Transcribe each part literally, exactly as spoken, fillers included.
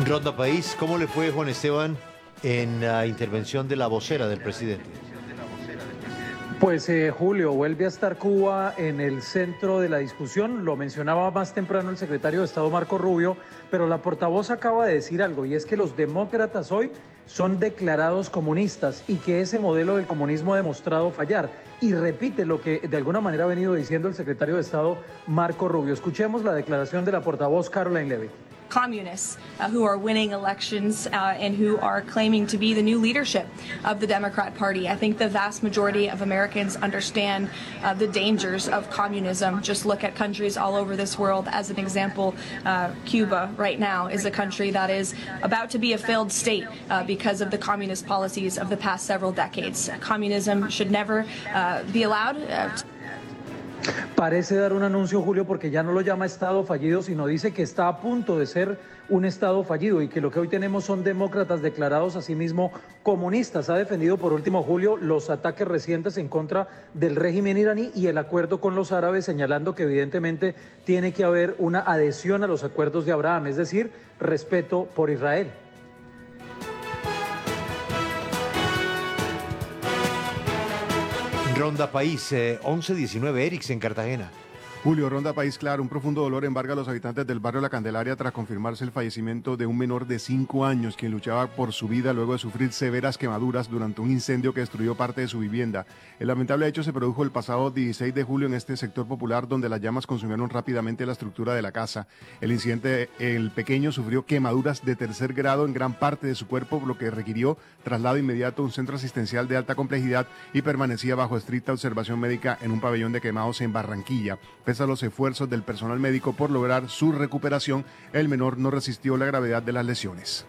Ronda País, ¿cómo le fue, Juan Esteban, en la intervención de la vocera del presidente? Pues eh, Julio, vuelve a estar Cuba en el centro de la discusión. Lo mencionaba más temprano el secretario de Estado Marco Rubio, pero la portavoz acaba de decir algo, y es que los demócratas hoy son declarados comunistas y que ese modelo del comunismo ha demostrado fallar. Y repite lo que de alguna manera ha venido diciendo el secretario de Estado Marco Rubio. Escuchemos la declaración de la portavoz Caroline Levitt. Communists uh, who are winning elections uh, and who are claiming to be the new leadership of the Democrat Party. I think the vast majority of Americans understand uh, the dangers of communism. Just look at countries all over this world. As an example, uh, Cuba right now is a country that is about to be a failed state uh, because of the communist policies of the past several decades. Communism should never uh, be allowed. Uh, Parece dar un anuncio, Julio, porque ya no lo llama Estado fallido, sino dice que está a punto de ser un Estado fallido y que lo que hoy tenemos son demócratas declarados a sí mismo comunistas. Ha defendido, por último, Julio, los ataques recientes en contra del régimen iraní y el acuerdo con los árabes, señalando que evidentemente tiene que haber una adhesión a los acuerdos de Abraham, es decir, respeto por Israel. Ronda País, eh, once diecinueve, Erix en Cartagena. Julio, Ronda País Claro, un profundo dolor embarga a los habitantes del barrio La Candelaria tras confirmarse el fallecimiento de un menor de cinco años quien luchaba por su vida luego de sufrir severas quemaduras durante un incendio que destruyó parte de su vivienda. El lamentable hecho se produjo el pasado dieciséis de julio en este sector popular donde las llamas consumieron rápidamente la estructura de la casa. El incidente, el pequeño sufrió quemaduras de tercer grado en gran parte de su cuerpo, lo que requirió traslado inmediato a un centro asistencial de alta complejidad y permanecía bajo estricta observación médica en un pabellón de quemados en Barranquilla. Pese a los esfuerzos del personal médico por lograr su recuperación, el menor no resistió la gravedad de las lesiones.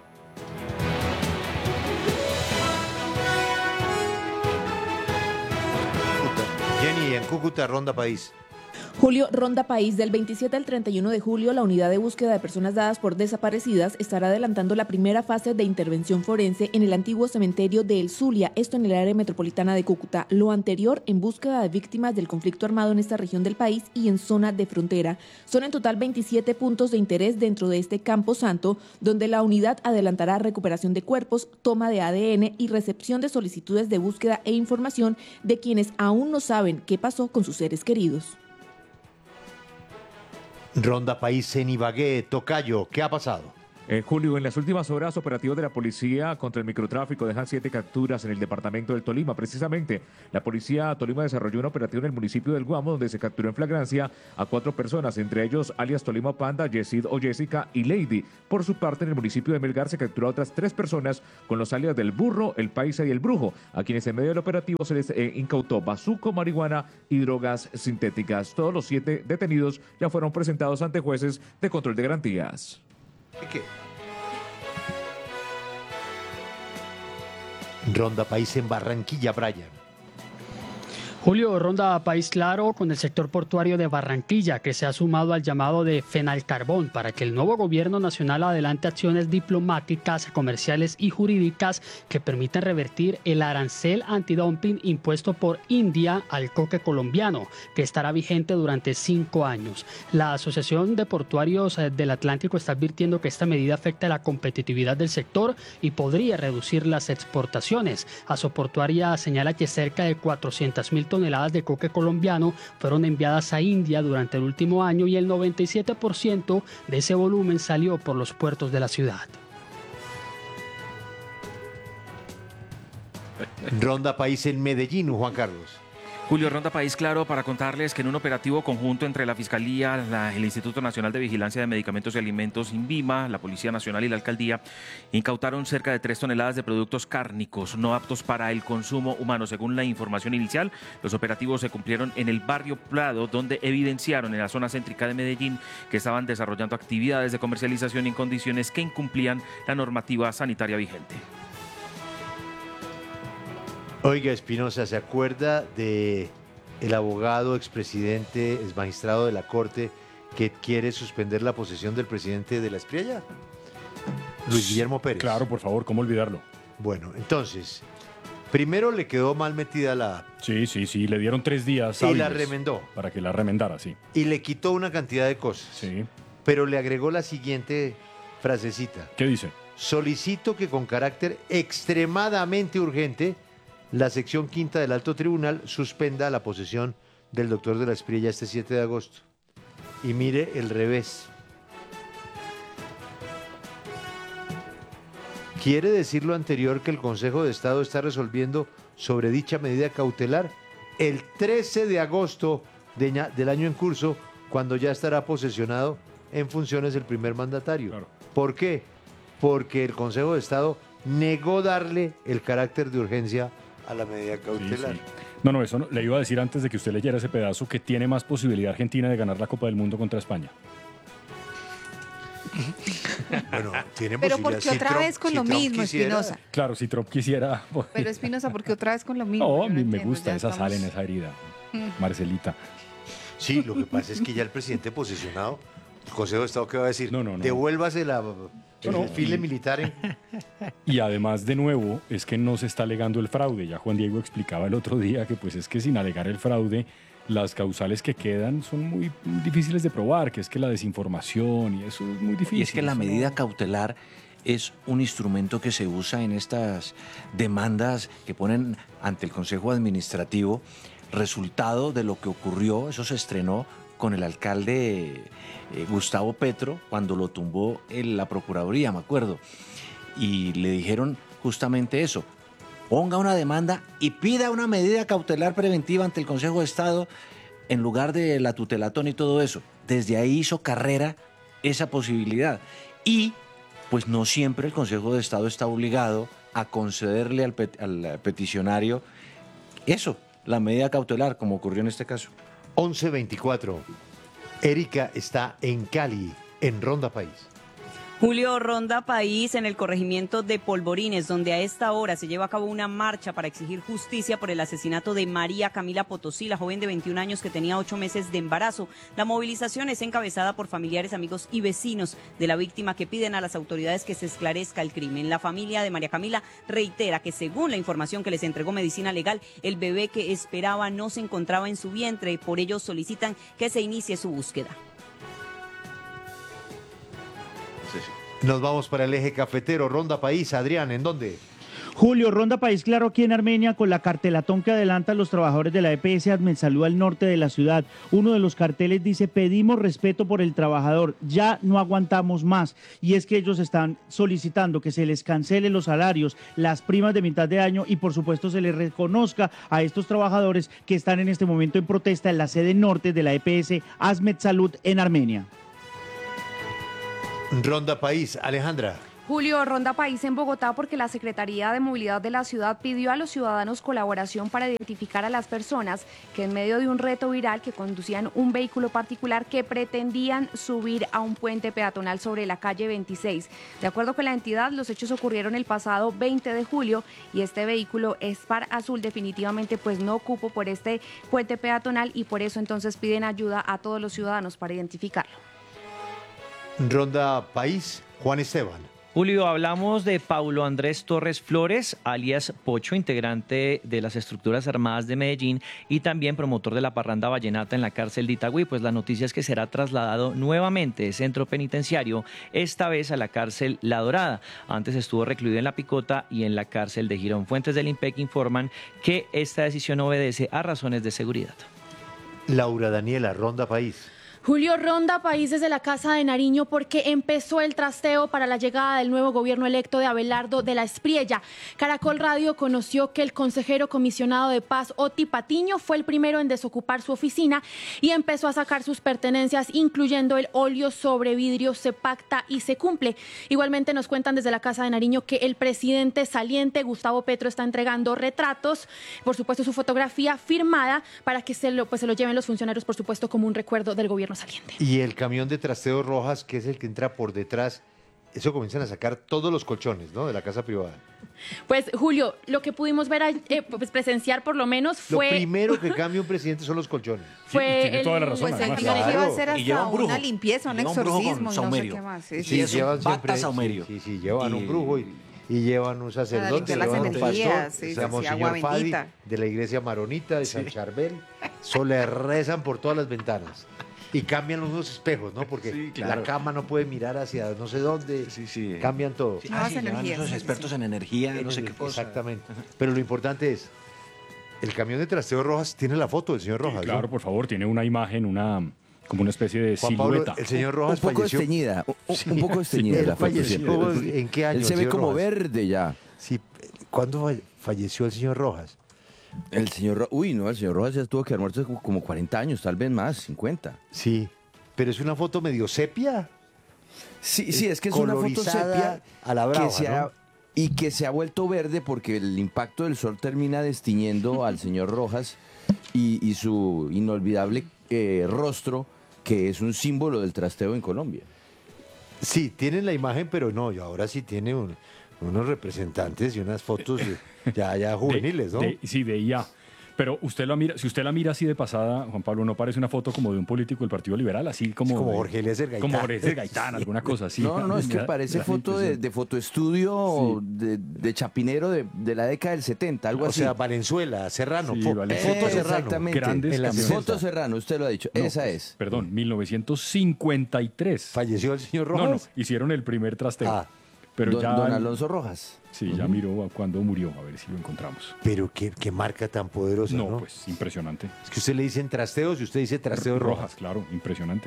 Jenny, en Cúcuta, Ronda País. Julio, Ronda País, del veintisiete al treinta y uno de julio, la unidad de búsqueda de personas dadas por desaparecidas estará adelantando la primera fase de intervención forense en el antiguo cementerio de El Zulia, esto en el área metropolitana de Cúcuta. Lo anterior en búsqueda de víctimas del conflicto armado en esta región del país y en zona de frontera. Son en total veintisiete puntos de interés dentro de este Campo Santo, donde la unidad adelantará recuperación de cuerpos, toma de A D N y recepción de solicitudes de búsqueda e información de quienes aún no saben qué pasó con sus seres queridos. Ronda País en Ibagué, Tocayo, ¿qué ha pasado? Eh, Julio, en las últimas horas, operativos de la policía contra el microtráfico dejan siete capturas en el departamento del Tolima. Precisamente, la policía Tolima desarrolló un operativo en el municipio del Guamo, donde se capturó en flagrancia a cuatro personas, entre ellos alias Tolima Panda, Yesid o Jessica y Lady. Por su parte, en el municipio de Melgar se capturó a otras tres personas con los alias del Burro, el Paisa y el Brujo, a quienes en medio del operativo se les eh, incautó bazuco, marihuana y drogas sintéticas. Todos los siete detenidos ya fueron presentados ante jueces de control de garantías. ¿Qué? Ronda País en Barranquilla, Brian. Julio, Ronda País Claro con el sector portuario de Barranquilla, que se ha sumado al llamado de Fenalcarbón para que el nuevo gobierno nacional adelante acciones diplomáticas, comerciales y jurídicas que permitan revertir el arancel antidumping impuesto por India al coque colombiano, que estará vigente durante cinco años. La Asociación de Portuarios del Atlántico está advirtiendo que esta medida afecta la competitividad del sector y podría reducir las exportaciones. Asoportuaria señala que cerca de cuatrocientas mil toneladas de coque colombiano fueron enviadas a India durante el último año y el noventa y siete por ciento de ese volumen salió por los puertos de la ciudad. Ronda País en Medellín, Juan Carlos. Julio, Ronda País Claro para contarles que en un operativo conjunto entre la Fiscalía, la, el Instituto Nacional de Vigilancia de Medicamentos y Alimentos, INVIMA, la Policía Nacional y la Alcaldía, incautaron cerca de tres toneladas de productos cárnicos no aptos para el consumo humano. Según la información inicial, los operativos se cumplieron en el barrio Prado, donde evidenciaron en la zona céntrica de Medellín que estaban desarrollando actividades de comercialización en condiciones que incumplían la normativa sanitaria vigente. Oiga, Espinosa, ¿se acuerda de el abogado, expresidente, ex magistrado de la Corte que quiere suspender la posesión del presidente de la Espriella? Luis Guillermo Pérez. Claro, por favor, ¿cómo olvidarlo? Bueno, entonces, primero le quedó mal metida la... Sí, sí, sí, le dieron tres días Y la remendó. Para que la remendara, sí. Y le quitó una cantidad de cosas. Sí. Pero le agregó la siguiente frasecita. ¿Qué dice? Solicito que con carácter extremadamente urgente la sección quinta del Alto Tribunal suspenda la posesión del doctor de la Espriella este siete de agosto. Y mire el revés. ¿Quiere decir lo anterior que el Consejo de Estado está resolviendo sobre dicha medida cautelar el trece de agosto de ña- del año en curso, cuando ya estará posesionado en funciones el primer mandatario? Claro. ¿Por qué? Porque el Consejo de Estado negó darle el carácter de urgencia a la medida Sí, cautelar. sí. No, no, eso no- le iba a decir antes de que usted leyera ese pedazo que tiene más posibilidad Argentina de ganar la Copa del Mundo contra España. Bueno, tiene Pero posibilidad. porque Si otra Trump- vez con si lo Trump mismo, quisiera, Espinosa. Claro, si Trump quisiera... Pero Espinosa, porque otra vez con lo mismo. No, Yo a mí me entiendo, gusta ya esa sal en estamos- esa herida, Mm. Marcelita. Sí, lo que pasa es que ya el presidente posesionado, el Consejo de Estado, ¿qué va a decir? No, no, no. Devuélvase la, el No, no. desfile militar. en- Y además, de nuevo, es que no se está alegando el fraude. Ya Juan Diego explicaba el otro día que pues es que sin alegar el fraude, las causales que quedan son muy difíciles de probar, que es que la desinformación y eso es muy difícil. Y es que la eso no- medida cautelar es un instrumento que se usa en estas demandas que ponen ante el Consejo Administrativo, resultado de lo que ocurrió, eso se estrenó con el alcalde eh, Gustavo Petro cuando lo tumbó en la Procuraduría, me acuerdo. Y le dijeron justamente eso, ponga una demanda y pida una medida cautelar preventiva ante el Consejo de Estado en lugar de la tutelatón y todo eso. Desde ahí hizo carrera esa posibilidad. Y pues no siempre el Consejo de Estado está obligado a concederle al, pet- al peticionario eso, la medida cautelar, como ocurrió en este caso. once veinticuatro. Erika está en Cali, en Ronda País. Julio, Ronda País en el corregimiento de Polvorines, donde a esta hora se lleva a cabo una marcha para exigir justicia por el asesinato de María Camila Potosí, la joven de veintiún años que tenía ocho meses de embarazo. La movilización es encabezada por familiares, amigos y vecinos de la víctima que piden a las autoridades que se esclarezca el crimen. La familia de María Camila reitera que según la información que les entregó Medicina Legal, el bebé que esperaba no se encontraba en su vientre y por ello solicitan que se inicie su búsqueda. Nos vamos para el eje cafetero, Ronda País. Adrián, ¿en dónde? Julio, Ronda País Claro aquí en Armenia con la cartelatón que adelanta a los trabajadores de la E P S Admetsalud al norte de la ciudad. Uno de los carteles dice: pedimos respeto por el trabajador, ya no aguantamos más. Y es que ellos están solicitando que se les cancele los salarios, las primas de mitad de año y por supuesto se les reconozca a estos trabajadores que están en este momento en protesta en la sede norte de la E P S Admetsalud en Armenia. Ronda País, Alejandra. Julio, Ronda País en Bogotá porque la Secretaría de Movilidad de la ciudad pidió a los ciudadanos colaboración para identificar a las personas que en medio de un reto viral que conducían un vehículo particular que pretendían subir a un puente peatonal sobre la calle veintiséis. De acuerdo con la entidad, los hechos ocurrieron el pasado veinte de julio y este vehículo Spar azul definitivamente pues no cupo por este puente peatonal y por eso entonces piden ayuda a todos los ciudadanos para identificarlo. Ronda País, Juan Esteban. Julio, hablamos de Paulo Andrés Torres Flores, alias Pocho, integrante de las estructuras armadas de Medellín y también promotor de la parranda vallenata en la cárcel de Itagüí. Pues la noticia es que será trasladado nuevamente de centro penitenciario, esta vez a la cárcel La Dorada. Antes estuvo recluido en La Picota y en la cárcel de Girón. Fuentes del IMPEC informan que esta decisión obedece a razones de seguridad. Laura Daniela, Ronda País. Julio, Ronda País desde la Casa de Nariño porque empezó el trasteo para la llegada del nuevo gobierno electo de Abelardo de la Espriella. Caracol Radio conoció que el consejero comisionado de paz, Oti Patiño, fue el primero en desocupar su oficina y empezó a sacar sus pertenencias, incluyendo el óleo sobre vidrio. Se pacta y se cumple. Igualmente nos cuentan desde la Casa de Nariño que el presidente saliente, Gustavo Petro, está entregando retratos, por supuesto su fotografía firmada, para que se lo, pues, se lo lleven los funcionarios, por supuesto, como un recuerdo del gobierno saliente. Y el camión de trasteo Rojas, que es el que entra por detrás, eso comienzan a sacar todos los colchones, ¿no?, de la casa privada. Pues, Julio, lo que pudimos ver, eh, pues, presenciar por lo menos fue... Lo primero que cambia un presidente son los colchones. Fue tiene el, toda la razón, pues él dijo que iba a hacer hasta un brujo, una limpieza, un exorcismo, y no sé qué más. Sí, Sí, sí, llevan bata siempre, saumerio. Sí, sí, llevan Y- un brujo y, y llevan un sacerdote, Para limpiar llevan las un pastor, energías, sí, se sí, llama sí, agua Monseñor Fadi, bendita. de la iglesia maronita de San Charbel. Eso le rezan por todas las ventanas. Y cambian unos espejos, ¿no? Porque sí, claro. la cama no puede mirar hacia no sé dónde. Sí, sí. Cambian todo. Sí, ah, sí, esos expertos sí. en energía, en no sé el, qué cosa. Exactamente. Pero lo importante es, el camión de trasteo Rojas tiene la foto del señor Rojas. Sí, claro, ¿no? Por favor, tiene una imagen, una como una especie de Juan silueta. Pablo, el señor Rojas un poco falleció. Desteñida, un, Sí, un poco desteñida. sí, la falleció. ¿En qué año? Él se ve como Rojas? verde ya. Sí. ¿Cuándo falleció el señor Rojas? El señor, uy, no, el señor Rojas ya tuvo que haber muerto como cuarenta años, tal vez más, cincuenta. Sí, pero es una foto medio sepia. Sí, sí, es que es una foto sepia a la brava, que se ha, ¿no? y que se ha vuelto verde porque el impacto del sol termina destiñendo al señor Rojas y, y su inolvidable eh, rostro, que es un símbolo del trasteo en Colombia. Sí, tienen la imagen, pero no, y ahora sí tiene un, unos representantes y unas fotos ya, ya juveniles, de, ¿no? De, sí, de I A. Pero usted la mira, si usted la mira así de pasada, Juan Pablo, ¿no parece una foto como de un político del Partido Liberal? Así como, sí, como Jorge Eliezer Gaitán. Como Jorge Eliezer Gaitán, sí. Alguna cosa así. No, no, es que parece foto de, de fotoestudio sí. de, de chapinero de, de la década del setenta, algo o así. O sea, Valenzuela, Serrano, sí, fo Valenzuela. foto Serrano. Exactamente. Grandes en la foto Serrano, usted lo ha dicho. No, esa pues, es. Perdón, mil novecientos cincuenta y tres. ¿Falleció el señor Rojas? No, no, hicieron el primer trasteo. Ah. Pero don, ya, don Alonso Rojas. Sí, uh-huh. ya miró a cuándo murió, a ver si lo encontramos. Pero qué, qué marca tan poderosa, ¿no? No, pues impresionante. Es que usted le dicen trasteos y usted dice trasteo Rojas. Rojas. Claro, impresionante.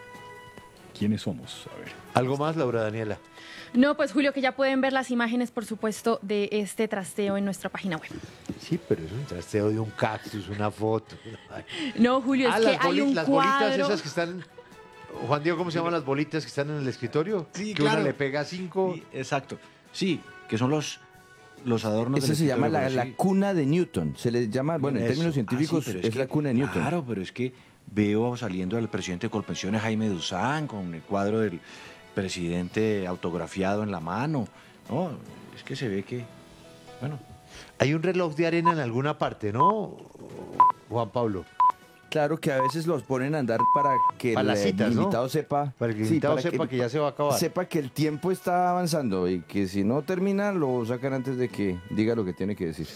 ¿Quiénes somos? A ver. ¿Algo más, Laura Daniela? No, pues Julio, que ya pueden ver las imágenes, por supuesto, de este trasteo en nuestra página web. Sí, pero es un trasteo de un cactus, una foto. No, Julio, ah, es que hay un las cuadro... bolitas esas que están... Juan Diego, ¿cómo se llaman las bolitas que están en el escritorio? Sí, que claro. Una le pega cinco. Sí, exacto. Sí, que son los, los adornos Eso del se llama la, sí. la cuna de Newton. Se le llama, bueno, en Eso. términos científicos, ah, sí, es, es que, la cuna de Newton. Claro, pero es que veo saliendo al presidente de Colpensiones, Jaime Duzán, con el cuadro del presidente autografiado en la mano. No, es que se ve que, bueno. Hay un reloj de arena en alguna parte, ¿no, Juan Pablo? Claro que a veces los ponen a andar para que para el citas, invitado ¿no? sepa, para que el invitado sí, sepa que, que ya se va a acabar. Sepa que el tiempo está avanzando y que si no termina lo sacan antes de que diga lo que tiene que decir.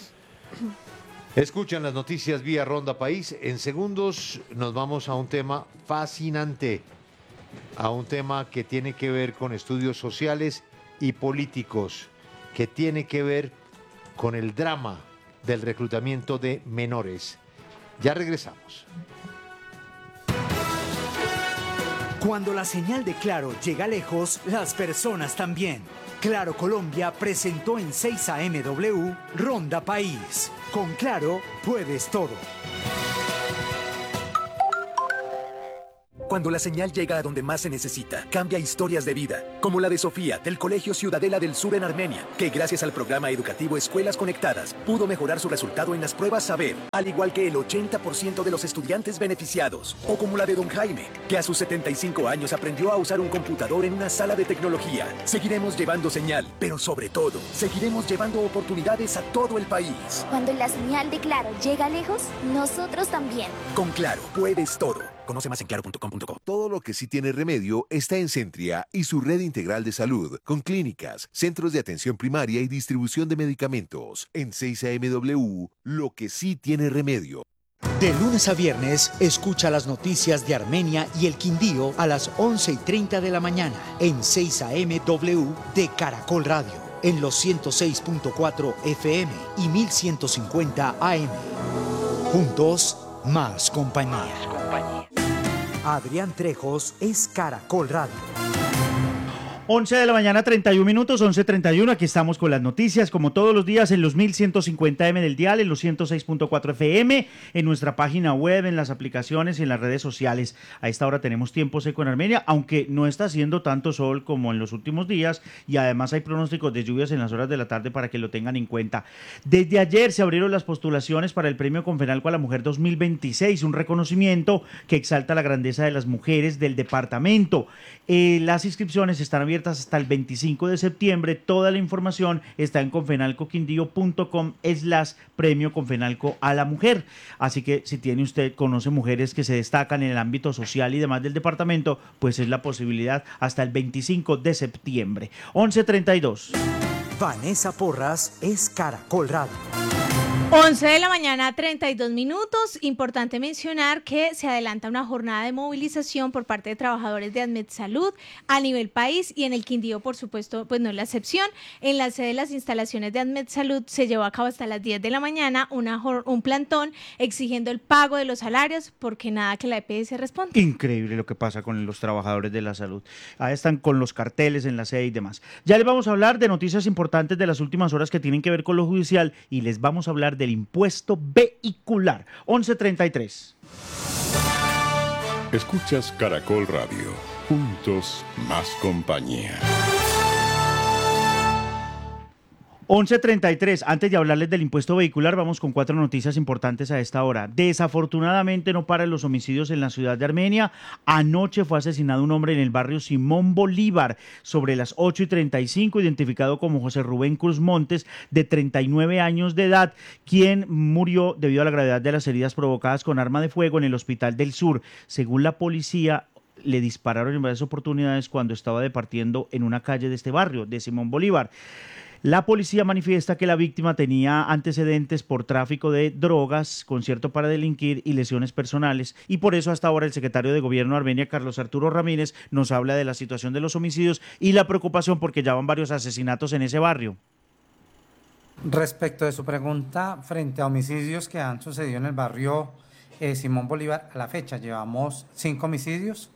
Escuchan las noticias vía Ronda País. En segundos nos vamos a un tema fascinante, a un tema que tiene que ver con estudios sociales y políticos, que tiene que ver con el drama del reclutamiento de menores. Ya regresamos. Cuando la señal de Claro llega lejos, las personas también. Claro Colombia presentó en seis A M W Ronda País. Con Claro puedes todo. Cuando la señal llega a donde más se necesita, cambia historias de vida, como la de Sofía, del Colegio Ciudadela del Sur en Armenia, que gracias al programa educativo Escuelas Conectadas, pudo mejorar su resultado en las pruebas Saber, al igual que el ochenta por ciento de los estudiantes beneficiados. O como la de don Jaime, que a sus setenta y cinco años aprendió a usar un computador en una sala de tecnología. Seguiremos llevando señal, pero sobre todo, seguiremos llevando oportunidades a todo el país. Cuando la señal de Claro llega lejos, nosotros también. Con Claro, puedes todo. Conoce más en claro punto com punto co. Todo lo que sí tiene remedio está en Centria y su red integral de salud, con clínicas, centros de atención primaria y distribución de medicamentos. En seis A M W, lo que sí tiene remedio. De lunes a viernes, escucha las noticias de Armenia y el Quindío a las once y treinta de la mañana en seis A M W de Caracol Radio, en los ciento seis punto cuatro F M y mil ciento cincuenta A M. Juntos, más compañía. Más compañía. Adrián Trejos es Caracol Radio. once de la mañana, treinta y un minutos, once treinta y uno. Aquí estamos con las noticias, como todos los días, en los mil ciento cincuenta M del dial, en los ciento seis punto cuatro F M, en nuestra página web, en las aplicaciones y en las redes sociales. A esta hora tenemos tiempo seco en Armenia, aunque no está haciendo tanto sol como en los últimos días, y además hay pronósticos de lluvias en las horas de la tarde para que lo tengan en cuenta. Desde ayer se abrieron las postulaciones para el Premio Confenalco a la Mujer dos mil veintiséis, un reconocimiento que exalta la grandeza de las mujeres del departamento. Eh, las inscripciones están abiertas hasta el veinticinco de septiembre. Toda la información está en confenalcoquindío punto com slash premio Confenalco a la mujer. Así que si tiene usted, conoce mujeres que se destacan en el ámbito social y demás del departamento, pues es la posibilidad hasta el veinticinco de septiembre. once treinta y dos. Vanessa Porras es Caracol Radio. once de la mañana, treinta y dos minutos. Importante mencionar que se adelanta una jornada de movilización por parte de trabajadores de Admet Salud a nivel país y en el Quindío, por supuesto, pues no es la excepción. En la sede de las instalaciones de Admet Salud se llevó a cabo hasta las diez de la mañana una, un plantón exigiendo el pago de los salarios porque nada que la E P S responde. Increíble lo que pasa con los trabajadores de la salud. Ahí están con los carteles en la sede y demás. Ya les vamos a hablar de noticias importantes de las últimas horas que tienen que ver con lo judicial y les vamos a hablar del impuesto vehicular. once treinta y tres. Escuchas Caracol Radio. Juntos más compañía. once treinta y tres. Antes de hablarles del impuesto vehicular, vamos con cuatro noticias importantes a esta hora. Desafortunadamente no paran los homicidios en la ciudad de Armenia. Anoche fue asesinado un hombre en el barrio Simón Bolívar sobre las ocho y treinta y cinco, identificado como José Rubén Cruz Montes, de treinta y nueve años de edad, quien murió debido a la gravedad de las heridas provocadas con arma de fuego en el Hospital del Sur. Según la policía, le dispararon en varias oportunidades cuando estaba departiendo en una calle de este barrio, de Simón Bolívar. La policía manifiesta que la víctima tenía antecedentes por tráfico de drogas, concierto para delinquir y lesiones personales, y por eso hasta ahora el secretario de Gobierno de Armenia, Carlos Arturo Ramírez, nos habla de la situación de los homicidios y la preocupación porque ya van varios asesinatos en ese barrio. Respecto de su pregunta frente a homicidios que han sucedido en el barrio eh, Simón Bolívar, a la fecha llevamos cinco homicidios,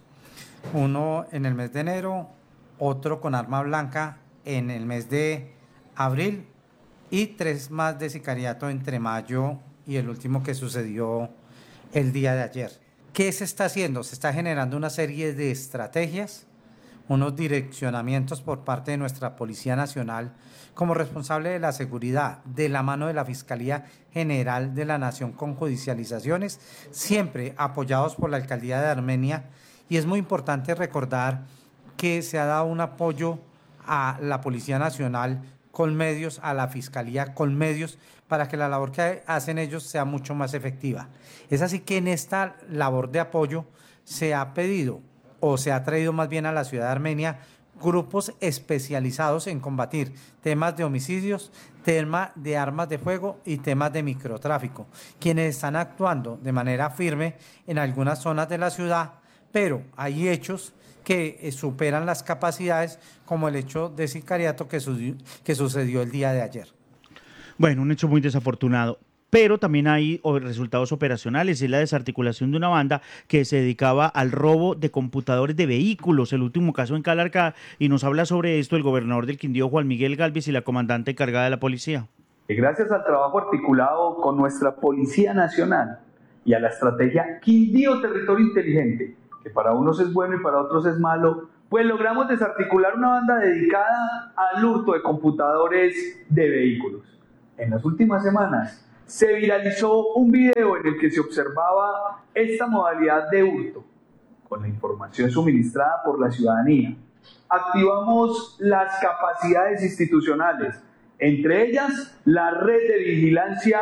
uno en el mes de enero, otro con arma blanca en el mes de abril y tres más de sicariato entre mayo y el último que sucedió el día de ayer. ¿Qué se está haciendo? Se está generando una serie de estrategias, unos direccionamientos por parte de nuestra Policía Nacional como responsable de la seguridad, de la mano de la Fiscalía General de la Nación con judicializaciones, siempre apoyados por la Alcaldía de Armenia. Y es muy importante recordar que se ha dado un apoyo a la Policía Nacional con medios, a la Fiscalía con medios, para que la labor que hacen ellos sea mucho más efectiva. Es así que en esta labor de apoyo se ha pedido, o se ha traído más bien a la ciudad de Armenia, grupos especializados en combatir temas de homicidios, temas de armas de fuego y temas de microtráfico, quienes están actuando de manera firme en algunas zonas de la ciudad, pero hay hechos que eh, superan las capacidades, como el hecho de sicariato que, su, que sucedió el día de ayer. Bueno, un hecho muy desafortunado. Pero también hay resultados operacionales, es la desarticulación de una banda que se dedicaba al robo de computadores de vehículos, el último caso en Calarcá, y nos habla sobre esto el gobernador del Quindío, Juan Miguel Gálvez, y la comandante encargada de la policía. Gracias al trabajo articulado con nuestra Policía Nacional y a la estrategia Quindío Territorio Inteligente, que para unos es bueno y para otros es malo, pues logramos desarticular una banda dedicada al hurto de computadores de vehículos. En las últimas semanas se viralizó un video en el que se observaba esta modalidad de hurto, con la información suministrada por la ciudadanía. Activamos las capacidades institucionales, entre ellas la red de vigilancia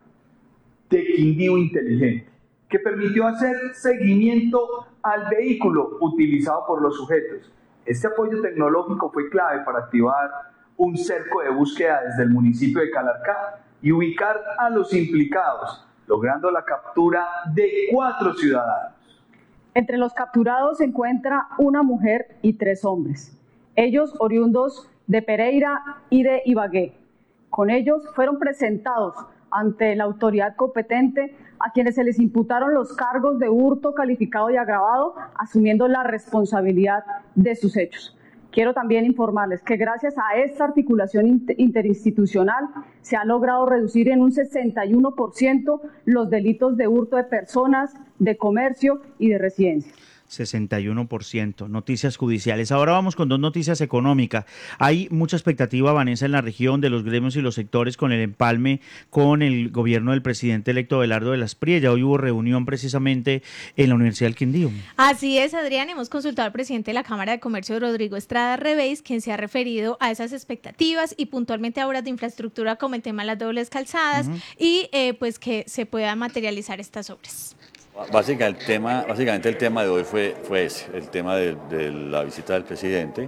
de Quindío Inteligente, que permitió hacer seguimiento al vehículo utilizado por los sujetos. Este apoyo tecnológico fue clave para activar un cerco de búsqueda desde el municipio de Calarcá y ubicar a los implicados, logrando la captura de cuatro ciudadanos. Entre los capturados se encuentra una mujer y tres hombres, ellos oriundos de Pereira y de Ibagué. Con ellos fueron presentados ante la autoridad competente, a quienes se les imputaron los cargos de hurto calificado y agravado, asumiendo la responsabilidad de sus hechos. Quiero también informarles que gracias a esta articulación interinstitucional se ha logrado reducir en un sesenta y uno por ciento los delitos de hurto de personas, de comercio y de residencias. sesenta y uno por ciento. Noticias judiciales. Ahora vamos con dos noticias económicas. Hay mucha expectativa, Vanessa, en la región de los gremios y los sectores con el empalme con el gobierno del presidente electo Abelardo de la Espriella. Hoy hubo reunión precisamente en la Universidad del Quindío. Así es, Adrián. Hemos consultado al presidente de la Cámara de Comercio, Rodrigo Estrada Rebeis, quien se ha referido a esas expectativas y puntualmente a obras de infraestructura como el tema de las dobles calzadas uh-huh. y eh, pues que se puedan materializar estas obras. Básicamente el tema, básicamente el tema de hoy fue, fue ese, el tema de, de la visita del presidente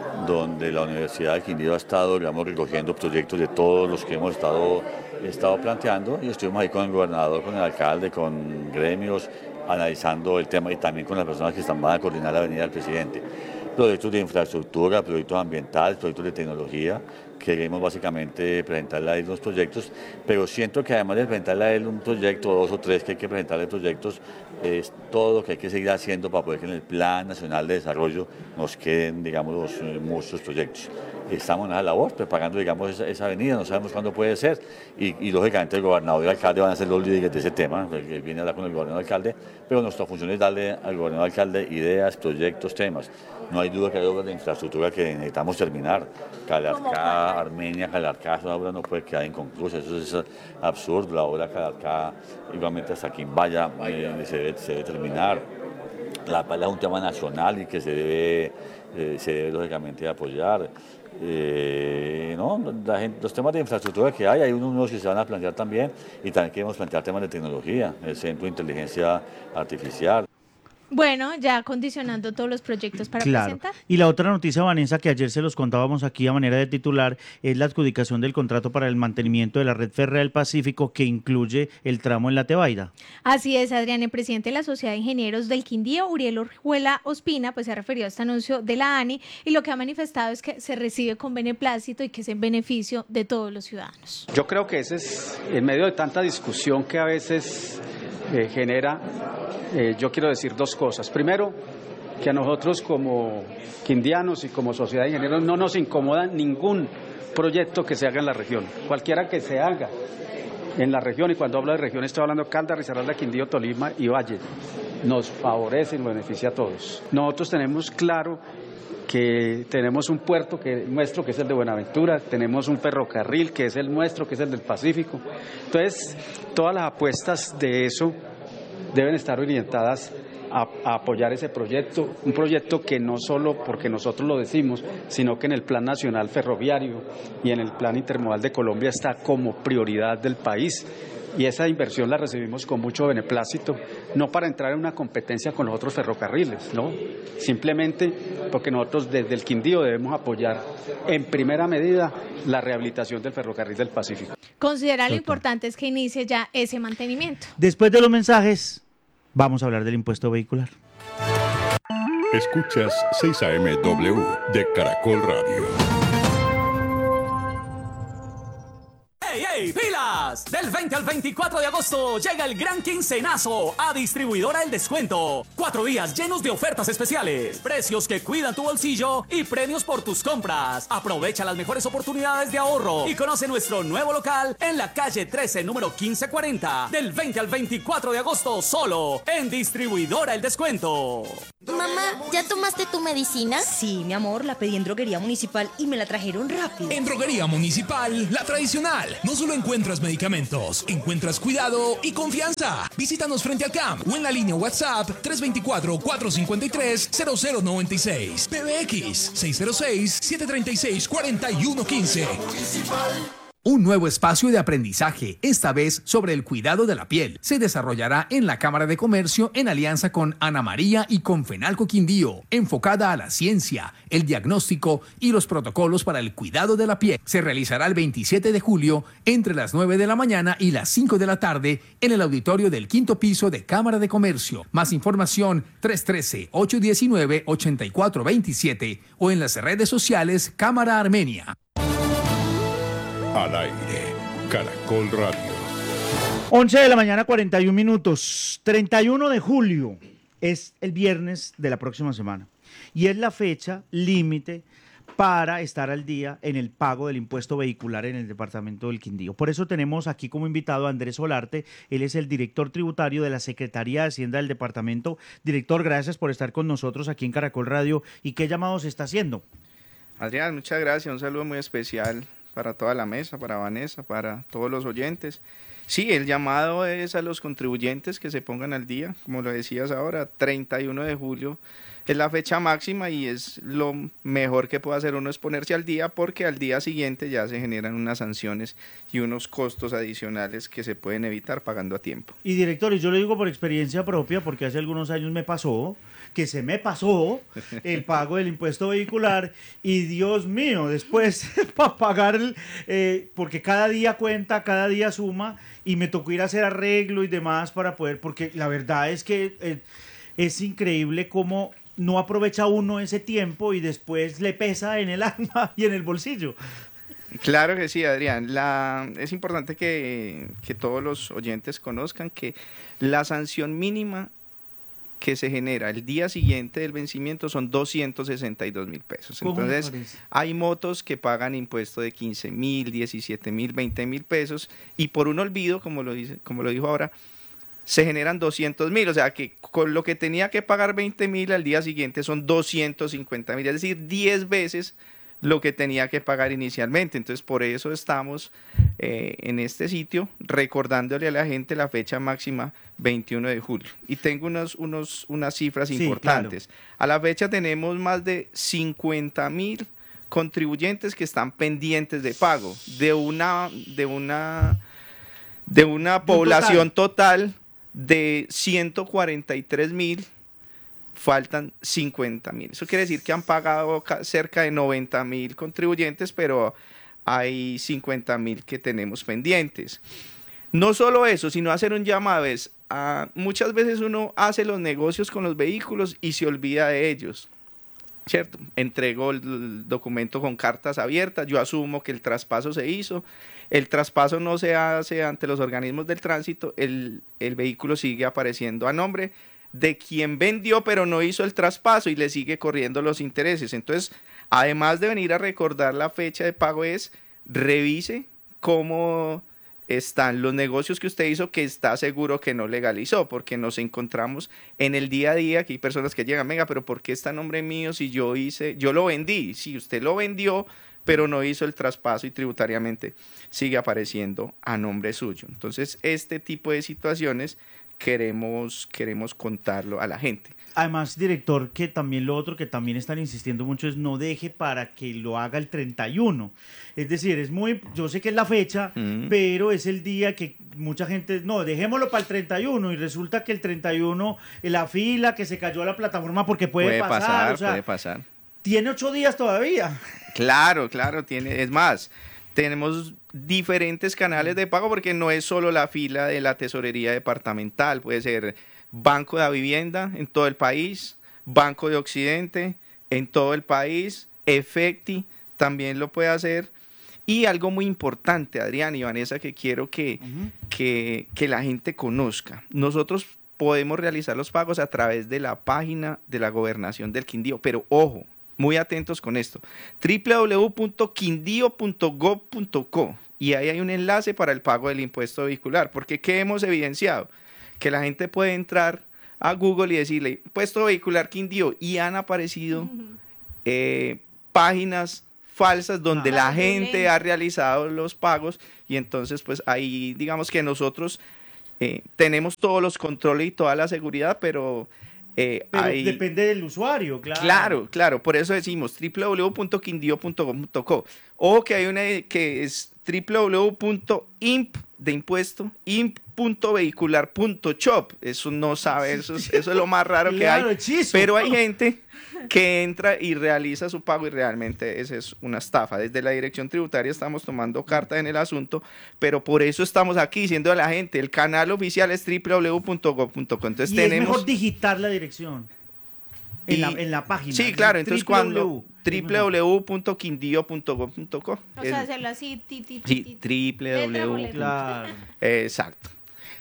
donde la Universidad del Quindío ha estado, digamos, recogiendo proyectos de todos los que hemos estado, estado planteando, y estuvimos ahí con el gobernador, con el alcalde, con gremios, analizando el tema y también con las personas que están, van a coordinar la Avenida del Presidente. Proyectos de infraestructura, proyectos ambientales, proyectos de tecnología. Queremos básicamente presentarle a él los proyectos, pero siento que además de presentarle a él un proyecto, dos o tres que hay que presentarle proyectos, es todo lo que hay que seguir haciendo para poder que en el Plan Nacional de Desarrollo nos queden, digamos, los, muchos proyectos. Estamos en esa labor, preparando, digamos, esa, esa avenida, no sabemos cuándo puede ser, y, y lógicamente el gobernador y el alcalde van a ser los líderes de ese tema, él viene a hablar con el gobernador y el alcalde, pero nuestra función es darle al gobernador y al alcalde ideas, proyectos, temas. No hay duda que hay obras de infraestructura que necesitamos terminar. Calarcá, Armenia, Calarcá, esa obra no puede quedar inconclusa, eso es absurdo. La obra Calarcá, igualmente hasta Quimbaya, eh, se, debe, se debe terminar. La pala es un tema nacional y que se debe, eh, se debe lógicamente apoyar. Eh, no, la gente, los temas de infraestructura que hay, hay unos que se van a plantear también, y también queremos plantear temas de tecnología, el Centro de Inteligencia Artificial. Bueno, ya condicionando todos los proyectos para claro. presentar. Y la otra noticia, Vanessa, que ayer se los contábamos aquí a manera de titular, es la adjudicación del contrato para el mantenimiento de la red férrea del Pacífico, que incluye el tramo en La Tebaida. Así es, Adrián, el presidente de la Sociedad de Ingenieros del Quindío, Uriel Orjuela Ospina, pues se ha referido a este anuncio de la ANI, y lo que ha manifestado es que se recibe con beneplácito y que es en beneficio de todos los ciudadanos. Yo creo que ese es, en medio de tanta discusión que a veces eh, genera, eh, yo quiero decir dos cosas. Primero, que a nosotros como quindianos y como sociedad de ingenieros no nos incomoda ningún proyecto que se haga en la región, cualquiera que se haga en la región, y cuando hablo de región estoy hablando de Caldas, Risaralda, Quindío, Tolima y Valle. Nos favorece y nos beneficia a todos. Nosotros tenemos claro que tenemos un puerto que nuestro, que es el de Buenaventura, tenemos un ferrocarril que es el nuestro, que es el del Pacífico. Entonces, todas las apuestas de eso deben estar orientadas a, a apoyar ese proyecto, un proyecto que no solo porque nosotros lo decimos, sino que en el Plan Nacional Ferroviario y en el Plan Intermodal de Colombia está como prioridad del país. Y esa inversión la recibimos con mucho beneplácito, no para entrar en una competencia con los otros ferrocarriles, no, simplemente porque nosotros desde el Quindío debemos apoyar en primera medida la rehabilitación del ferrocarril del Pacífico. Considera lo importante es que inicie ya ese mantenimiento. Después de los mensajes, vamos a hablar del impuesto vehicular. Escuchas seis A M W de Caracol Radio. ¡Ey, ey, pilas! Del veinte al veinticuatro de agosto llega el gran quincenazo a Distribuidora El Descuento. Cuatro días llenos de ofertas especiales, precios que cuidan tu bolsillo y premios por tus compras. Aprovecha las mejores oportunidades de ahorro y conoce nuestro nuevo local en la calle trece, número quince cuarenta. Del veinte al veinticuatro de agosto solo en Distribuidora El Descuento. Mamá, ¿ya tomaste tu medicina? Sí, mi amor, la pedí en Droguería Municipal y me la trajeron rápido. En Droguería Municipal, la tradicional, no solo encuentras medicamentos, encuentras cuidado y confianza. Visítanos frente al C A M o en la línea WhatsApp tres dos cuatro, cuatro cinco tres, cero cero nueve seis. P B X seis cero seis, siete tres seis, cuatro uno uno cinco. Un nuevo espacio de aprendizaje, esta vez sobre el cuidado de la piel, se desarrollará en la Cámara de Comercio en alianza con Ana María y con Fenalco Quindío, enfocada a la ciencia, el diagnóstico y los protocolos para el cuidado de la piel. Se realizará el veintisiete de julio entre las nueve de la mañana y las cinco de la tarde en el auditorio del quinto piso de Cámara de Comercio. Más información tres uno tres, ocho uno nueve, ocho cuatro dos siete o en las redes sociales Cámara Armenia. Al aire, Caracol Radio. once de la mañana, cuarenta y un minutos. treinta y uno de julio es el viernes de la próxima semana y es la fecha límite para estar al día en el pago del impuesto vehicular en el departamento del Quindío. Por eso tenemos aquí como invitado a Andrés Solarte. Él es el director tributario de la Secretaría de Hacienda del departamento. Director, gracias por estar con nosotros aquí en Caracol Radio. ¿Y qué llamados está haciendo? Adrián, muchas gracias. Un saludo muy especial para toda la mesa, para Vanessa, para todos los oyentes. Sí, el llamado es a los contribuyentes que se pongan al día, como lo decías ahora, treinta y uno de julio es la fecha máxima y es lo mejor que puede hacer uno es ponerse al día, porque al día siguiente ya se generan unas sanciones y unos costos adicionales que se pueden evitar pagando a tiempo. Y director, y yo lo digo por experiencia propia, porque hace algunos años me pasó que se me pasó el pago del impuesto vehicular y Dios mío, después para pagar, el, eh, porque cada día cuenta, cada día suma y me tocó ir a hacer arreglo y demás para poder, porque la verdad es que eh, es increíble cómo no aprovecha uno ese tiempo y después le pesa en el alma y en el bolsillo. Claro que sí, Adrián. La, es importante que, que todos los oyentes conozcan que la sanción mínima que se genera el día siguiente del vencimiento son doscientos sesenta y dos mil pesos. Entonces, hay motos que pagan impuesto de quince mil, diecisiete mil, veinte mil pesos y por un olvido, como lo, dice, como lo dijo ahora, se generan doscientos mil. O sea, que con lo que tenía que pagar veinte mil al día siguiente son doscientos cincuenta mil, es decir, diez veces lo que tenía que pagar inicialmente. Entonces, por eso estamos eh, en este sitio recordándole a la gente la fecha máxima veintiuno de julio. Y tengo unos, unos, unas cifras sí, importantes. Claro. A la fecha tenemos más de cincuenta mil contribuyentes que están pendientes de pago de una, de una, de una población total. total de ciento cuarenta y tres mil. Faltan cincuenta mil. Eso quiere decir que han pagado cerca de noventa mil contribuyentes, pero hay cincuenta mil que tenemos pendientes. No solo eso, sino hacer un llamado. Es, a, muchas veces uno hace los negocios con los vehículos y se olvida de ellos, ¿cierto? Entregó el documento con cartas abiertas, yo asumo que el traspaso se hizo, el traspaso no se hace ante los organismos del tránsito, el, el vehículo sigue apareciendo a nombre de quien vendió pero no hizo el traspaso y le sigue corriendo los intereses. Entonces, además de venir a recordar la fecha de pago, es revise cómo están los negocios que usted hizo que está seguro que no legalizó, porque nos encontramos en el día a día que hay personas que llegan, venga, pero ¿por qué está a nombre mío si yo hice, yo lo vendí? Si usted lo vendió pero no hizo el traspaso y tributariamente sigue apareciendo a nombre suyo. Entonces, este tipo de situaciones queremos, queremos contarlo a la gente. Además, director, que también lo otro que también están insistiendo mucho es no deje para que lo haga el treinta y uno. Es decir, es muy, yo sé que es la fecha, mm. pero es el día que mucha gente, no, dejémoslo para el treinta y uno y resulta que el treinta y uno, la fila, que se cayó a la plataforma porque puede, puede pasar. pasar o sea, puede pasar. Tiene ocho días todavía. Claro, claro, tiene, es más, tenemos diferentes canales de pago porque no es solo la fila de la tesorería departamental, puede ser Banco de la Vivienda en todo el país, Banco de Occidente en todo el país, Efecti también lo puede hacer. Y algo muy importante, Adrián y Vanessa, que quiero que, uh-huh. que, que la gente conozca. Nosotros podemos realizar los pagos a través de la página de la Gobernación del Quindío, pero ojo, muy atentos con esto, doble u doble u doble u punto quindío punto gov punto co, y ahí hay un enlace para el pago del impuesto vehicular, porque ¿qué hemos evidenciado? Que la gente puede entrar a Google y decirle impuesto vehicular Quindío y han aparecido uh-huh. eh, páginas falsas donde ah, la gente ha realizado los pagos y entonces pues ahí digamos que nosotros eh, tenemos todos los controles y toda la seguridad, pero... Eh, Pero hay... depende del usuario, claro. Claro, claro, por eso decimos doble u doble u doble u punto quindío punto gov punto co o que hay una que es doble u doble u doble u punto imp de impuesto, imp punto vehicular punto shop. Eso no sabe, eso es, eso es lo más raro claro, que hay. Hechizo. Pero hay gente que entra y realiza su pago y realmente esa es una estafa. Desde la Dirección Tributaria estamos tomando carta en el asunto, pero por eso estamos aquí diciendo a la gente, el canal oficial es doble u doble u doble u punto gov punto co. Entonces y tenemos... es mejor digitar la dirección en, y, la, en la página. Sí, claro, entonces cuando doble u doble u doble u punto quindío punto gov punto co. O sea, hacerlo así, ti, ti, ti, sí, doble u doble u doble u. Claro. Exacto.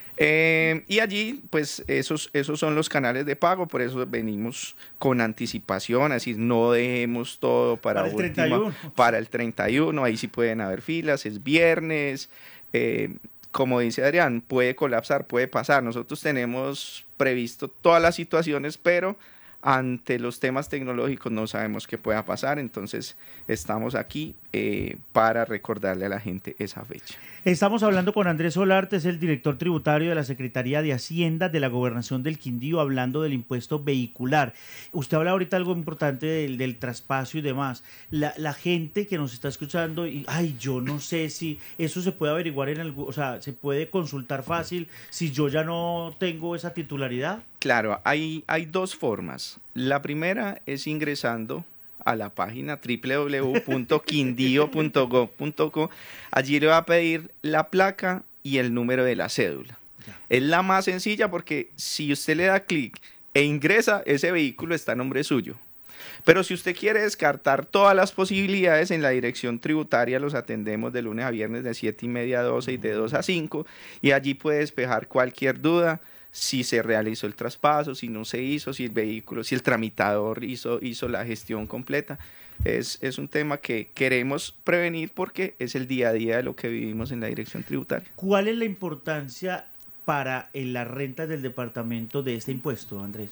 Eh, y allí, pues, esos, esos son los canales de pago, por eso venimos con anticipación, así no dejemos todo para, para, el, última, treinta y uno. para el treinta y uno, ahí sí pueden haber filas, es viernes, eh, como dice Adrián, puede colapsar, puede pasar, nosotros tenemos previsto todas las situaciones, pero ante los temas tecnológicos no sabemos qué pueda pasar, entonces estamos aquí eh, para recordarle a la gente esa fecha. Estamos hablando con Andrés Solarte, es el director tributario de la Secretaría de Hacienda de la Gobernación del Quindío, hablando del impuesto vehicular. Usted habla ahorita algo importante del, del traspaso y demás. La, la gente que nos está escuchando, y ay, yo no sé si eso se puede averiguar en algo, o sea, se puede consultar fácil si yo ya no tengo esa titularidad. Claro, hay, hay dos formas. La primera es ingresando a la página doble u doble u doble u punto quindío punto gov punto co. Allí le va a pedir la placa y el número de la cédula. Ya. Es la más sencilla porque si usted le da clic e ingresa, ese vehículo está a nombre suyo. Pero si usted quiere descartar todas las posibilidades, en la dirección tributaria los atendemos de lunes a viernes de siete y media a doce y de dos a cinco, y allí puede despejar cualquier duda, si se realizó el traspaso, si no se hizo, si el vehículo, si el tramitador hizo, hizo la gestión completa. Es, es un tema que queremos prevenir porque es el día a día de lo que vivimos en la dirección tributaria. ¿Cuál es la importancia para en las rentas del departamento de este impuesto, Andrés?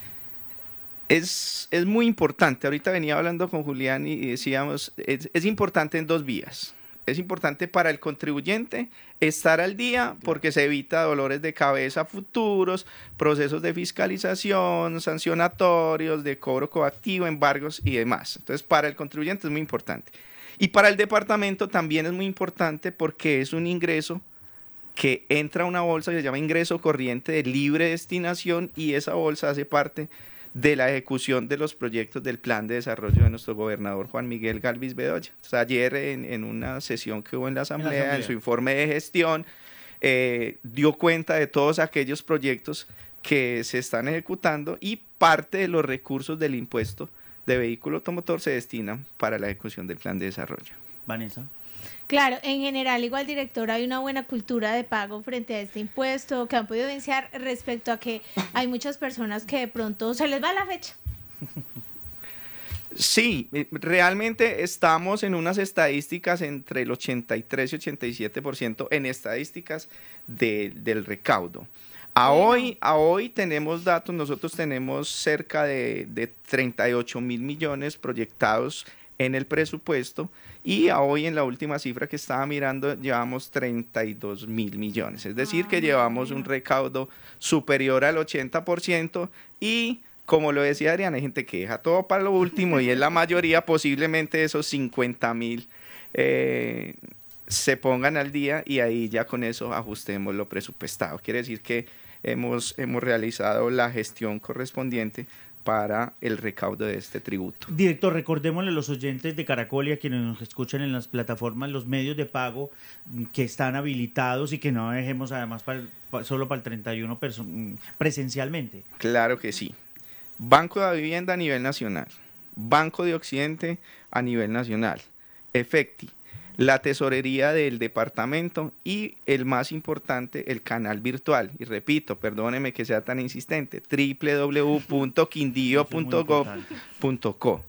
Es, es muy importante. Ahorita venía hablando con Julián y decíamos, es, es importante en dos vías. Es importante para el contribuyente estar al día porque se evita dolores de cabeza futuros, procesos de fiscalización, sancionatorios, de cobro coactivo, embargos y demás. Entonces, para el contribuyente es muy importante. Y para el departamento también es muy importante porque es un ingreso que entra a una bolsa que se llama ingreso corriente de libre destinación, y esa bolsa hace parte de la ejecución de los proyectos del plan de desarrollo de nuestro gobernador Juan Miguel Galvis Bedoya. Entonces, ayer en, en una sesión que hubo en la asamblea, en, la asamblea. en su informe de gestión, eh, dio cuenta de todos aquellos proyectos que se están ejecutando, y parte de los recursos del impuesto de vehículo automotor se destinan para la ejecución del plan de desarrollo. Vanessa. Claro, en general, igual, director, hay una buena cultura de pago frente a este impuesto que han podido evidenciar respecto a que hay muchas personas que de pronto se les va la fecha. Sí, realmente estamos en unas estadísticas entre el ochenta y tres y ochenta y siete por ciento en estadísticas de, del recaudo. A hoy, a hoy tenemos datos, nosotros tenemos cerca de, de treinta y ocho mil millones proyectados en el presupuesto, y a hoy en la última cifra que estaba mirando llevamos treinta y dos mil millones, es decir, que llevamos un recaudo superior al ochenta por ciento, y como lo decía Adriana, hay gente que deja todo para lo último y es la mayoría. Posiblemente esos cincuenta mil eh, se pongan al día y ahí ya con eso ajustemos lo presupuestado. Quiere decir que hemos, hemos realizado la gestión correspondiente para el recaudo de este tributo. Director, recordémosle a los oyentes de Caracol y a quienes nos escuchan en las plataformas los medios de pago que están habilitados y que no dejemos además para, para, solo para el treinta y uno presencialmente. Claro que sí. Banco de Vivienda a nivel nacional, Banco de Occidente a nivel nacional, Efecti, la tesorería del departamento y el más importante, el canal virtual. Y repito, perdóneme que sea tan insistente, doble u doble u doble u punto quindío punto gov punto co.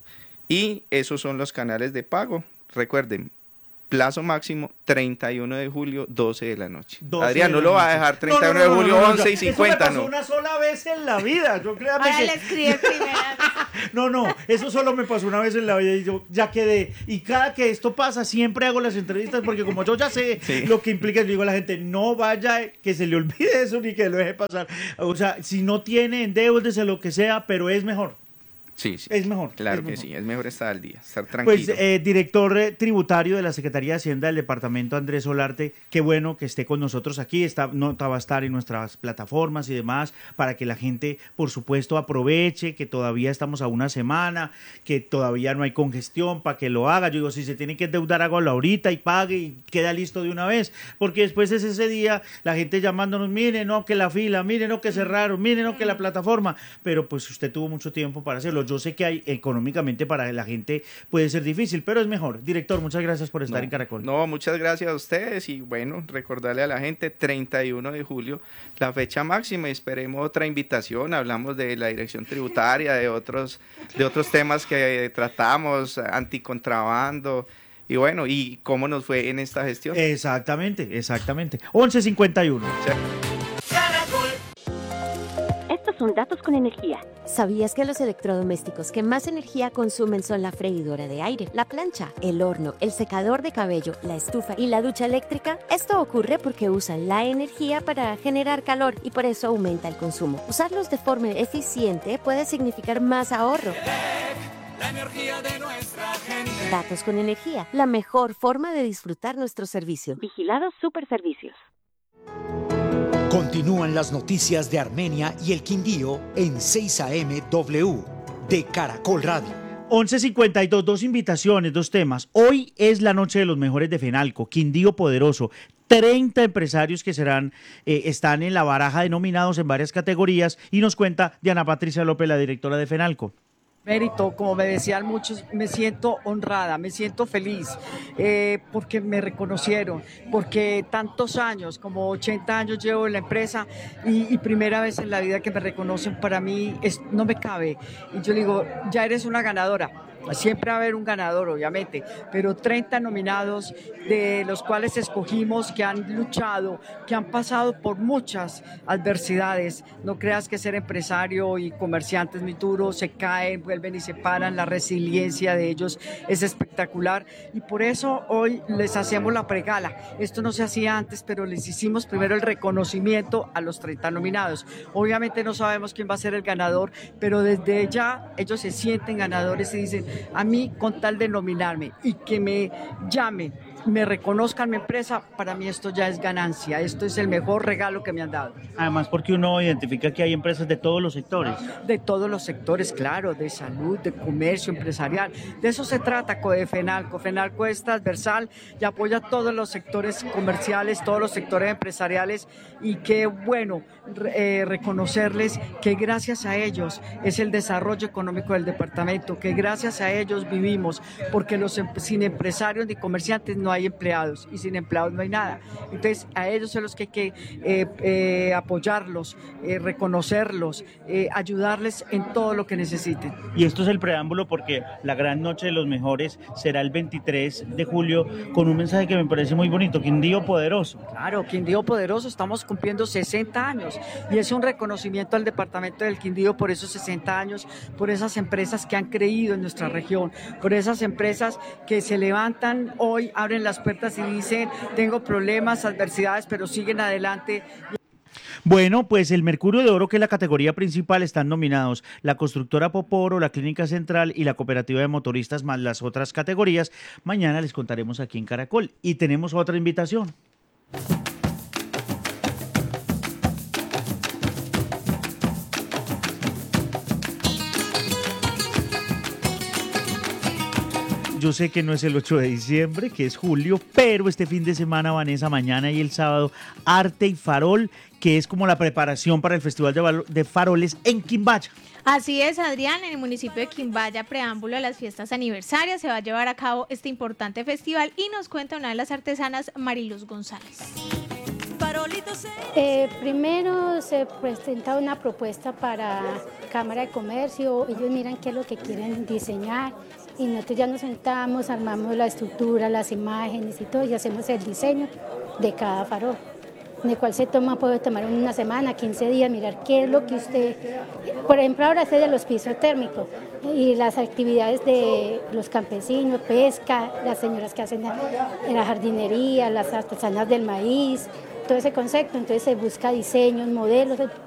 Y esos son los canales de pago. Recuerden, plazo máximo treinta y uno de julio, doce de la noche. Adrián, no lo va a dejar treinta y uno de julio, once y cincuenta, no. Eso me pasó una sola vez en la vida. Yo créame Ahora que... le escribe primera vez. No, no, eso solo me pasó una vez en la vida y yo ya quedé. Y cada que esto pasa, siempre hago las entrevistas porque como yo ya sé sí. lo que implica, yo digo a la gente, no vaya, que se le olvide eso ni que lo deje pasar. O sea, si no tiene, endeúdese lo que sea, pero es mejor. Sí, sí. Es mejor. Claro es que mejor. sí, es mejor estar al día, estar tranquilo. Pues, eh, director eh, tributario de la Secretaría de Hacienda del Departamento, Andrés Solarte, qué bueno que esté con nosotros aquí. Esta nota va a estar en nuestras plataformas y demás para que la gente, por supuesto, aproveche, que todavía estamos a una semana, que todavía no hay congestión para que lo haga. Yo digo, si se tiene que endeudar, hágalo ahorita y pague y queda listo de una vez, porque después es ese día la gente llamándonos, mire, no, que la fila, mire, no, que cerraron, mire, no, que la plataforma, pero pues usted tuvo mucho tiempo para hacerlo. Yo sé que hay económicamente para la gente puede ser difícil, pero es mejor. Director, muchas gracias por estar no, en Caracol. No, muchas gracias a ustedes y bueno, recordarle a la gente, treinta y uno de julio, la fecha máxima, y esperemos otra invitación. Hablamos de la dirección tributaria, de otros, de otros temas que tratamos, anticontrabando. Y bueno, ¿y cómo nos fue en esta gestión? Exactamente, exactamente. once cincuenta y uno. Sí. Estos son datos con energía. ¿Sabías que los electrodomésticos que más energía consumen son la freidora de aire, la plancha, el horno, el secador de cabello, la estufa y la ducha eléctrica? Esto ocurre porque usan la energía para generar calor y por eso aumenta el consumo. Usarlos de forma eficiente puede significar más ahorro. La energía de nuestra gente. Datos con energía, la mejor forma de disfrutar nuestro servicio. Vigilados Superservicios. Continúan las noticias de Armenia y el Quindío en seis A M W de Caracol Radio. once cincuenta y dos, dos invitaciones, dos temas. Hoy es la noche de los mejores de Fenalco, Quindío Poderoso. treinta empresarios que serán, eh, están en la baraja de nominados en varias categorías y nos cuenta Diana Patricia López, la directora de Fenalco. Mérito, como me decían muchos, me siento honrada, me siento feliz, eh, porque me reconocieron, porque tantos años, como ochenta años llevo en la empresa y, y primera vez en la vida que me reconocen, para mí es, no me cabe. Y yo digo, ya eres una ganadora. Siempre va a haber un ganador, obviamente, pero treinta nominados, de los cuales escogimos, que han luchado, que han pasado por muchas adversidades. No creas que ser empresario y comerciante es muy duro, se caen, vuelven y se paran, la resiliencia de ellos es espectacular y por eso hoy les hacemos la pregala. Esto no se hacía antes, pero les hicimos primero el reconocimiento a los treinta nominados. Obviamente no sabemos quién va a ser el ganador, pero desde ya ellos se sienten ganadores y dicen, a mí con tal de nominarme y que me llamen, me reconozcan mi empresa, para mí esto ya es ganancia, esto es el mejor regalo que me han dado. Además porque uno identifica que hay empresas de todos los sectores. De todos los sectores, claro, de salud, de comercio empresarial, de eso se trata de Fenalco. Fenalco es transversal y apoya a todos los sectores comerciales, todos los sectores empresariales y qué bueno eh, reconocerles que gracias a ellos es el desarrollo económico del departamento, que gracias a ellos vivimos, porque los, sin empresarios ni comerciantes no hay empleados y sin empleados no hay nada. Entonces a ellos son los que hay que eh, eh, apoyarlos, eh, reconocerlos, eh, ayudarles en todo lo que necesiten. Y esto es el preámbulo porque la gran noche de los mejores será el veintitrés de julio con un mensaje que me parece muy bonito, Quindío Poderoso. Claro, Quindío Poderoso, estamos cumpliendo sesenta años y es un reconocimiento al departamento del Quindío por esos sesenta años, por esas empresas que han creído en nuestra región, por esas empresas que se levantan hoy, abren las puertas y dicen, tengo problemas, adversidades, pero siguen adelante. Bueno, pues el Mercurio de Oro, que es la categoría principal, están nominados la constructora Poporo, la Clínica Central y la Cooperativa de Motoristas, más las otras categorías. Mañana les contaremos aquí en Caracol. Y tenemos otra invitación. Yo sé que no es el ocho de diciembre, que es julio, pero este fin de semana, Vanessa, mañana y el sábado, Arte y Farol, que es como la preparación para el Festival de, de Faroles en Quimbaya. Así es, Adrián, en el municipio de Quimbaya, preámbulo a las fiestas aniversarias, se va a llevar a cabo este importante festival y nos cuenta una de las artesanas, Mariluz González. Eh, primero se presenta una propuesta para Cámara de Comercio, ellos miran qué es lo que quieren diseñar y nosotros ya nos sentamos, armamos la estructura, las imágenes y todo y hacemos el diseño de cada farol, en el cual se toma, puede tomar una semana, quince días, mirar qué es lo que usted, por ejemplo ahora este de los pisos térmicos y las actividades de los campesinos, pesca, las señoras que hacen en la jardinería, las artesanas del maíz, todo ese concepto, entonces se busca diseños, modelos,